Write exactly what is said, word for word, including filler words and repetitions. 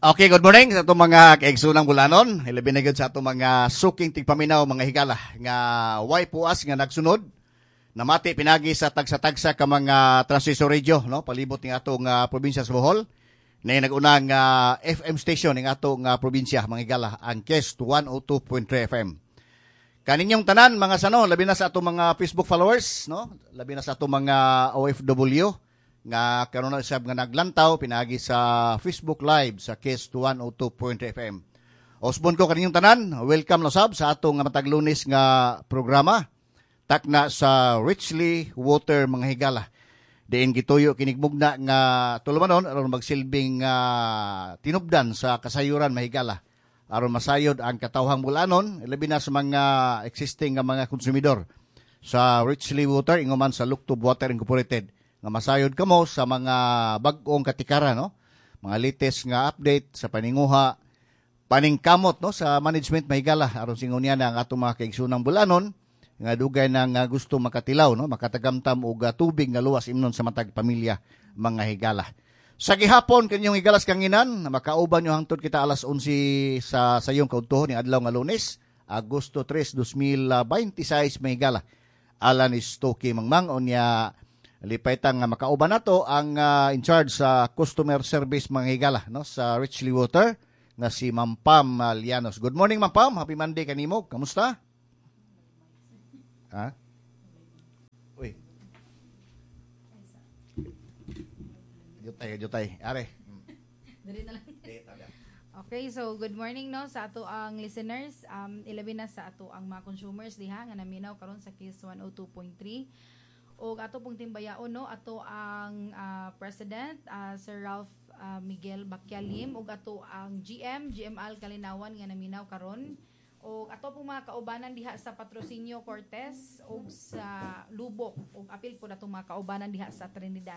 Okay, good morning sa itong mga kaigsunang bulanon. Ilabin na sa itong mga suking tigpaminaw, mga higala. Nga way puas nga nagsunod. Namati pinagi sa tagsa-tagsa ka mga transistor radio, no? Palibot ng atong uh, probinsya sa Bohol. Na nag-unang uh, F M station ng atong uh, probinsya, mga higala. Ang Quest one oh two point three F M. Kaninyong tanan, mga sano, labi na sa atong mga Facebook followers, no? Labi na sa atong mga O F W. Nga karon na sab nga naglantaw pinagi sa Facebook Live sa Quest one oh two point three F M. Osbon ko kaninyong tanan, welcome lasab sa atong matag Lunes nga programa takna sa Richly Water, mga higala. Diin gituyo kinigmugna nga tulumanon aron magsilbing uh, tinubdan sa kasayuran, mga higala. Aron masayod ang katawhang bulanon labi na sa mga existing nga mga konsumidor sa Richly Water inguman sa Luktob Water Incorporated. Nga masayod kamo sa mga bag-ong katikara, no? Mga latest nga update sa paninguha, paningkamot, no? Sa management, mahigala. Aron singon niya na ang atong mga kaigsunang bulanon, nga dugay na nga gusto makatilaw, no? Makatagamtam og tubig nga luwas imnon sa matag pamilya, mga higala. Sa gihapon, kanyong higalas kanginan, makauban nyo hangtod kita alas onse sa sayong kauntuhon ni adlaw nga Lunes, Agosto tres, dos mil veintiséis, mga higala. Alan Istoki Mangmang, o niya lipaytang nga makauban nato ang uh, in charge sa customer service, mga higala, no, sa Richly Water nga si Ma'am Pam uh, Lianos. Good morning, Ma'am Pam. Happy Monday kanimo. Kamusta? Ha? Uy. Jutay, jutay. Are. Dali na lang. Okay, so good morning, no, sa ato ang listeners. Um ilabi na sa ato ang mga consumers diha nga naminaw karon sa Kiss one oh two point three. O ato pong timbayaon, no, ato ang uh, President, uh, Sir Ralph uh, Miguel Bacquialim, o ato ang G M, G M Al Kalinawan nga naminaw karon. O ato pong mga kaubanan diha sa Patrocinio Cortez o sa Lubok, o apil po na itong mga kaubanan diha sa Trinidad.